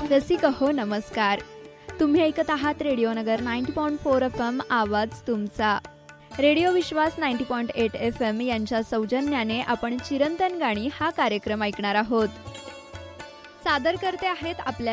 रसिक हो नमस्कार. तुम्ही ऐकत आहात रेडिओ नगर 90.4 FM आवाज तुमचा. रेडिओ विश्वास 90.8 FM यांच्या सौजन्याने आपण चिरंतन गाणी हा कार्यक्रम ऐकणार आहोत. सादर करते आहेत आपल्या